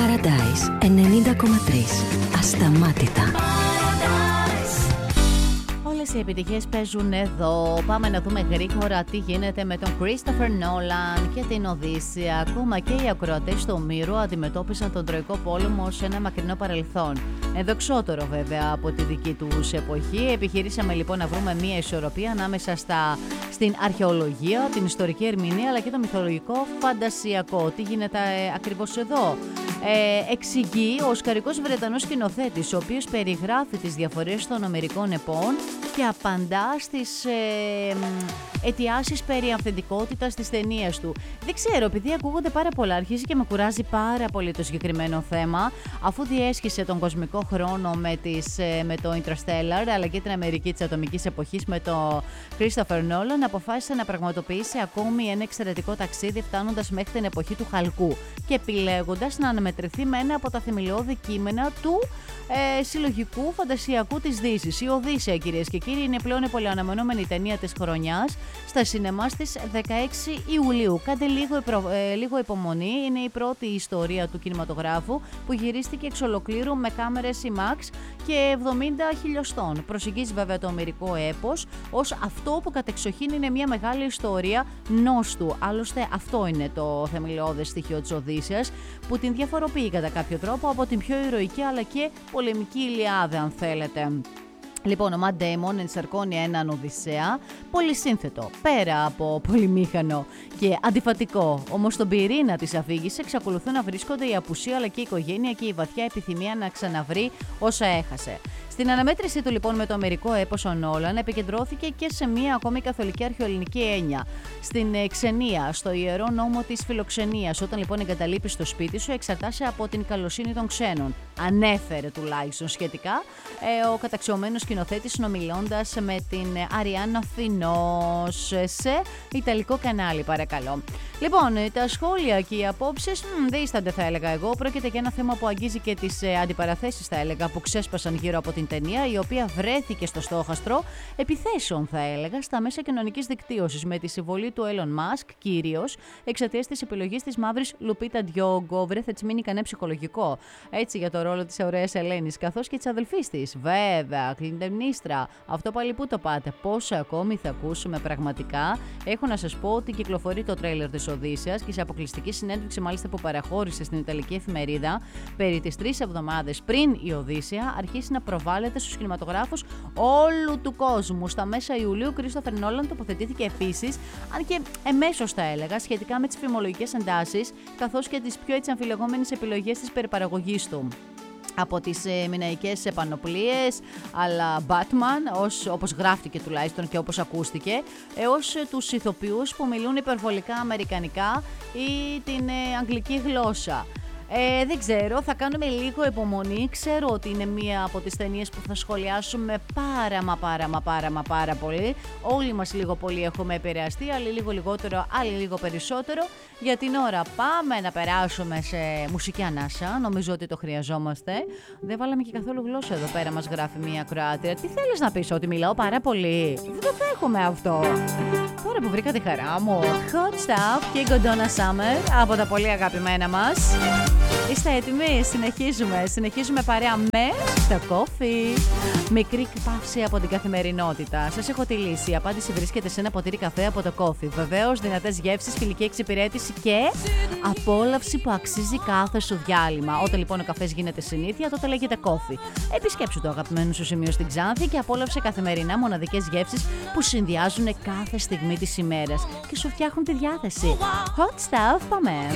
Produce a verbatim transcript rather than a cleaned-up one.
Paradise ενενήντα κόμμα τρία. Ασταμάτητα. Όλες οι επιτυχίες παίζουν εδώ. Πάμε να δούμε γρήγορα τι γίνεται με τον Christopher Nolan και την Οδύσσεια. Ακόμα και οι ακροατές του ομήρου αντιμετώπισαν τον Τροϊκό Πόλεμο σε ένα μακρινό παρελθόν. Ενδοξότερο βέβαια από τη δική τους εποχή. Επιχειρήσαμε λοιπόν να βρούμε μια ισορροπία ανάμεσα στα, στην αρχαιολογία, την ιστορική ερμηνεία αλλά και το μυθολογικό φαντασιακό. Τι γίνεται ε, ακριβώς εδώ? Ε, εξηγεί ο Οσκαρικός Βρετανός σκηνοθέτης, ο οποίος περιγράφει τις διαφορές των ομερικών επών και απαντά στις ε, αιτιάσεις περί αυθεντικότητας της ταινίας του. Δεν ξέρω, επειδή ακούγονται πάρα πολλά, αρχίζει και με κουράζει πάρα πολύ το συγκεκριμένο θέμα, αφού διέσχισε τον κοσμικό χρόνο με, τις, ε, με το Interstellar, αλλά και την Αμερική της ατομικής εποχής με το Christopher Nolan, αποφάσισε να πραγματοποιήσει ακόμη ένα εξαιρετικό ταξίδι, φτάνοντας μέχρι την εποχή του Χαλκού και επιλέγοντας να αναμετρηθεί με ένα από τα θεμελιώδη κείμενα του ε, συλλογικού φαντασιακού της Δύσης. Η Οδύσσεια, κυρίες και κύριοι, είναι πλέον η πολυαναμενόμενη ταινία της χρονιάς στα σινεμά στις δεκαέξι Ιουλίου. Κάντε λίγο, ε, λίγο υπομονή, είναι η πρώτη ιστορία του κινηματογράφου που γυρίστηκε εξ ολοκλήρου με κάμερες IMAX και εβδομήντα χιλιοστών. Προσεγγίζει βέβαια το ομηρικό έπος ως αυτό που κατεξοχήν είναι μια μεγάλη ιστορία νόστου. Άλλωστε αυτό είναι το θεμελιώδες στοιχείο της Οδύσσειας, που την διαφοροποιεί κατά κάποιο τρόπο από την πιο ηρωική αλλά και πολεμική Ηλιάδα, αν θέλετε. Λοιπόν, ο Matt Damon ενσαρκώνει έναν Οδυσσέα πολύ σύνθετο, πέρα από πολυμήχανο και αντιφατικό. Όμως στον πυρήνα της αφήγησης εξακολουθούν να βρίσκονται η απουσία αλλά και η οικογένεια και η βαθιά επιθυμία να ξαναβρει όσα έχασε. Στην αναμέτρησή του λοιπόν με το αμερικό έπος, ο Νόλαν επικεντρώθηκε και σε μία ακόμη καθολική αρχαιοελληνική έννοια. Στην ε, ξενία, στο ιερό νόμο της φιλοξενίας. Όταν λοιπόν εγκαταλείπεις το σπίτι σου, εξαρτάσαι από την καλοσύνη των ξένων. Ανέφερε τουλάχιστον σχετικά ε, ο καταξιωμένος σκηνοθέτης, συνομιλώντας με την Αριάννα Φινός σε ιταλικό κανάλι, παρακαλώ. Λοιπόν, τα σχόλια και οι απόψεις μ, δεν ίστανται, θα έλεγα εγώ. Πρόκειται για ένα θέμα που αγγίζει και τις ε, αντιπαραθέσεις, θα έλεγα, που ξέσπασαν γύρω από την ταινία, η οποία βρέθηκε στο στόχαστρο επιθέσεων, θα έλεγα, στα μέσα κοινωνικής δικτύωσης, με τη συμβολή του Elon Musk, κυρίως εξαιτίας της επιλογής της μαύρης Λουπίτα Ντιόγκο. Βρέθε της μείνει κανένα ψυχολογικό, έτσι, για το ρόλο της ωραίας Ελένης, καθώς και της αδελφής της. Βέβαια, κλιντεμνίστρα. Αυτό πάλι που το πάτε, πόσα ακόμη θα ακούσουμε πραγματικά. Έχω να σας πω ότι κυκλοφορεί το τρέιλερ της Οδύσσειας και σε αποκλειστική συνέντευξη, μάλιστα, που παραχώρησε στην Ιταλική εφημερίδα περί τις τρεις εβδομάδες πριν η Οδύσσεια αρχίσει να προβάλλεται στους κινηματογράφους όλου του κόσμου. Στα μέσα Ιουλίου, Christopher Nolan τοποθετήθηκε επίσης, αν και εμέσως θα έλεγα, σχετικά με τις φημολογικές εντάσεις, καθώς και τις πιο έτσι αμφιλεγόμενες επιλογές της περιπαραγωγής του. Από τις ε, μηναϊκές επανοπλίες, αλλά Batman, ως, όπως γράφτηκε τουλάχιστον και όπως ακούστηκε, έως ε, τους ηθοποιούς που μιλούν υπερβολικά αμερικανικά ή την ε, αγγλική γλώσσα. Ε, δεν ξέρω, θα κάνουμε λίγο υπομονή. Ξέρω ότι είναι μία από τις ταινίες που θα σχολιάσουμε πάρα μα πάρα μα πάρα μα πάρα πολύ. Όλοι μας λίγο πολύ έχουμε επηρεαστεί, άλλοι λίγο λιγότερο, άλλοι λίγο περισσότερο. Για την ώρα πάμε να περάσουμε σε μουσική ανάσα. Νομίζω ότι το χρειαζόμαστε. Δεν βάλαμε και καθόλου γλώσσα εδώ πέρα, μας γράφει μία Κροάτρια. Τι θέλεις να πεις, ότι μιλάω πάρα πολύ? Δεν το έχουμε αυτό. Τώρα που βρήκα τη χαρά μου. Hot Stuff και Godonna Summer από τα πολύ αγαπημένα μας. Είστε έτοιμοι? Συνεχίζουμε. Συνεχίζουμε παρέα με το κόφι. Μικρή παύση από την καθημερινότητα. Σας έχω τη λύση. Η απάντηση βρίσκεται σε ένα ποτήρι καφέ από το κόφι. Βεβαίως, δυνατές γεύσεις, φιλική εξυπηρέτηση και απόλαυση που αξίζει κάθε σου διάλειμμα. Όταν λοιπόν ο καφές γίνεται συνήθεια, τότε λέγεται κόφι. Επισκέψου το αγαπημένο σου σημείο στην Ξάνθη και απόλαυσε καθημερινά μοναδικές γεύσεις που συνδυάζουν κάθε στιγμή της ημέρας και σου φτιάχνουν τη διάθεση. Hot Stuff, πάμε!